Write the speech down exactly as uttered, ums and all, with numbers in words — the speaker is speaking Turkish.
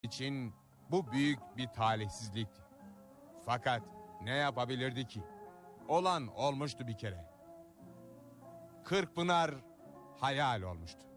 için bu büyük bir talihsizlikti. Fakat ne yapabilirdi ki? Olan olmuştu bir kere. Kırkpınar hayal olmuştu.